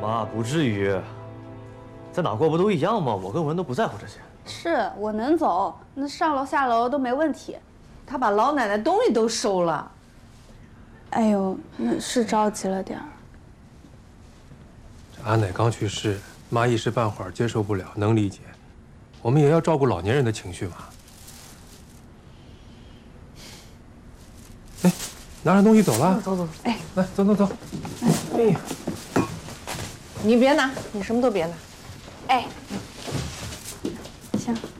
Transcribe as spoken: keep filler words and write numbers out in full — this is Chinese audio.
妈，不至于，在哪过不都一样吗？我跟文都不在乎这些。 是我能走，那上楼下楼都没问题。 他把老奶奶东西都收了。 哎呦，那是着急了点儿。 这阿奶刚去世，妈一时半会儿接受不了，能理解。我们也要照顾老年人的情绪嘛。哎，拿上东西走了。 走走， 哎， 来，走走走。哎呀， 你别拿，你什么都别拿。 哎，行。